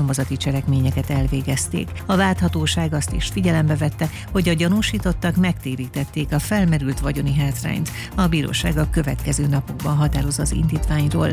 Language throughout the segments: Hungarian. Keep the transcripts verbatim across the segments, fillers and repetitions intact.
nyomozati cselekményeket elvégezték. A vádhatóság azt is figyelembe vette, hogy a gyanúsítottak megtérítették a felmerült vagyoni hátrányt. A bíróság a következő napokban határoz az indítványról.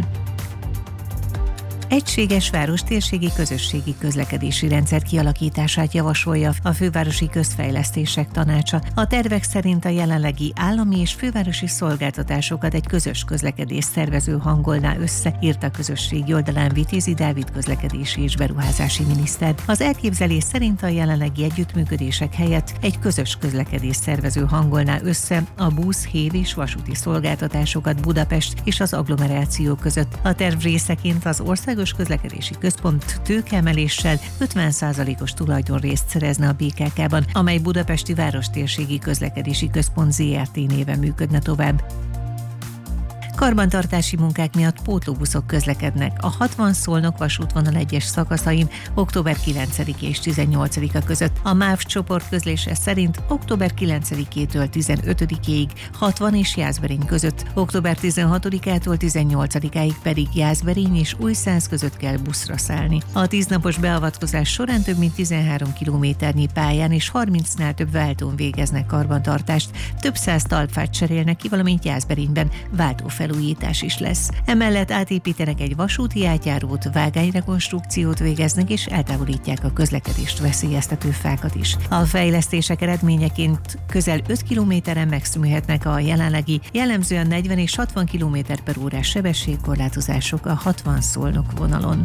Egységes várostérségi közösségi közlekedési rendszer kialakítását javasolja a Fővárosi Közfejlesztések Tanácsa. A tervek szerint a jelenlegi állami és fővárosi szolgáltatásokat egy közös közlekedés szervező hangolná össze, írt a közösségi oldalán Vitézi Dávid közlekedési és beruházási miniszter. Az elképzelés szerint a jelenlegi együttműködések helyett egy közös közlekedés szervező hangolná össze a busz, hév és vasúti szolgáltatásokat Budapest és az agglomeráció között. A terv részeként az országos közlekedési központ tőkeemeléssel ötven százalékos tulajdonrészt szerezne a bé ká ká-ban, amely Budapesti Várostérségi Közlekedési Központ zé er té néven működne tovább. Karbantartási munkák miatt pótlóbuszok közlekednek a hatvan Szolnok vasútvonal egyes szakaszain október kilencedike és tizennyolcadika között. A MÁV csoport közlése szerint október kilencedikétől tizenötödikéig hatvan és Jászberény között, október tizenhatodikától tizennyolcadikáig pedig Jászberény és Újszász között kell buszra szállni. A tíznapos beavatkozás során több mint tizenhárom kilométernyi pályán és harmincnál több váltón végeznek karbantartást, több száz talpfát cserélnek ki, valamint Jászberényben váltófelújítás is lesz. Emellett átépítenek egy vasúti átjárót, vágányrekonstrukciót végeznek és eltávolítják a közlekedést veszélyeztető fákat is. A fejlesztések eredményeként közel öt kilométeren megszűnhetnek a jelenlegi jellemzően negyven és hatvan kilométer per órás sebességkorlátozások a hatvan Szolnok vonalon.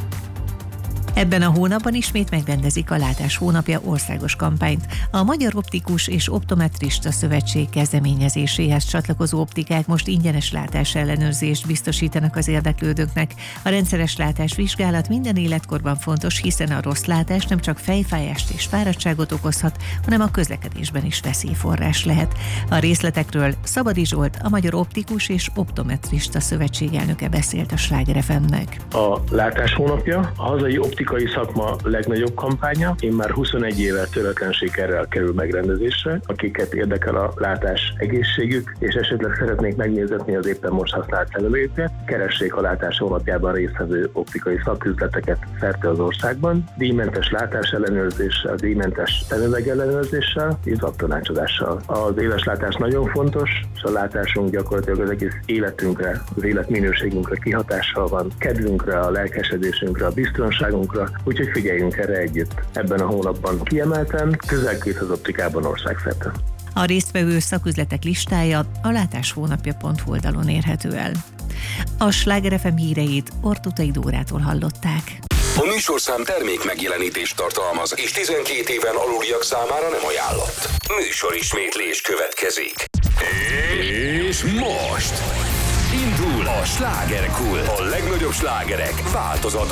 Ebben a hónapban ismét megrendezik a Látás hónapja országos kampányt. A Magyar Optikus és Optometrista Szövetség kezdeményezéséhez csatlakozó optikák most ingyenes látásellenőrzést biztosítanak az érdeklődőknek. A rendszeres látásvizsgálat minden életkorban fontos, hiszen a rossz látás nem csak fejfájást és fáradtságot okozhat, hanem a közlekedésben is veszélyforrás lehet. A részletekről Szabadi Zsolt, a Magyar Optikus és Optometrista Szövetség elnöke beszélt a Sláger ef em-nek. A Látás hónapja a hazai optikai szakma legnagyobb kampánya. Én már huszonegy éve töretlen sikerrel kerül megrendezésre. Akiket érdekel a látás egészségük, és esetleg szeretnék megnézetni az éppen most használt felületet, keressék a Látás hónapjában résztvevő optikai szaküzleteket szerte az országban. Díjmentes látásellenőrzéssel, díjmentes szemüvegellenőrzéssel, és szaktanácsadással. Az éles látás nagyon fontos, és a látásunk gyakorlatilag az egész életünkre, az életminőségünkre kihatással van, kedvünkre, a lelkesedésünkre, a biztonságunkra, úgyhogy figyeljünk erre együtt. Ebben a hónapban kiemelten, közel kétszáz optikában országszerte. A résztvevő szaküzletek listája a látáshónapja pont hu oldalon érhető el. A Sláger ef em híreit Ortutai Dórától hallották. A műsorszám termék megjelenítést tartalmaz, és tizenkét éven aluliak számára nem ajánlott. Műsorismétlés következik. És most indul a Slágerkult. A legnagyobb slágerek változatlan